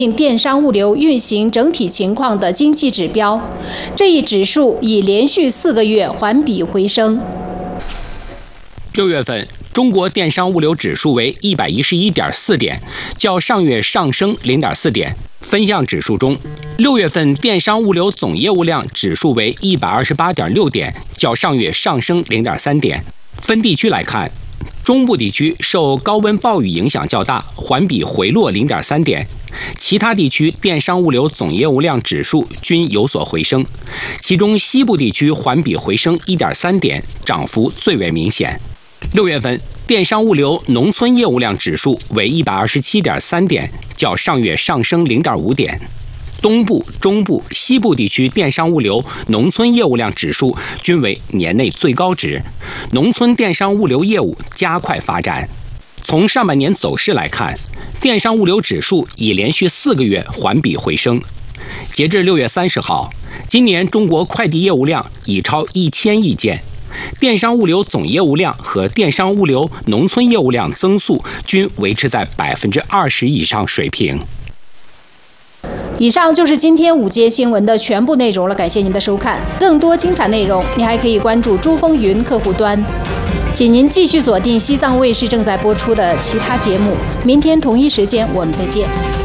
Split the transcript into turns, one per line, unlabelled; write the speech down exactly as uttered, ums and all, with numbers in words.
电商物流运行整体情况的经济指标，这一指数已连续四个月环比回升。
六月份，中国电商物流指数为一百一十一点四点，较上月上升零点四点。分项指数中，六月份电商物流总业务量指数为一百二十八点六点，较上月上升零点三点。分地区来看，中部地区受高温暴雨影响较大，环比回落零点三点。其他地区电商物流总业务量指数均有所回升，其中西部地区环比回升一点三点，涨幅最为明显。六月份电商物流农村业务量指数为一百二十七点三点，较上月上升零点五点。东部、中部、西部地区电商物流农村业务量指数均为年内最高值，农村电商物流业务加快发展。从上半年走势来看，电商物流指数已连续四个月环比回升。截至六月三十号，今年中国快递业务量已超一千亿件，电商物流总业务量和电商物流农村业务量增速均维持在百分之二十以上水平。
以上就是今天午间新闻的全部内容了，感谢您的收看。更多精彩内容，你还可以关注珠风云客户端。请您继续锁定西藏卫视正在播出的其他节目。明天同一时间我们再见。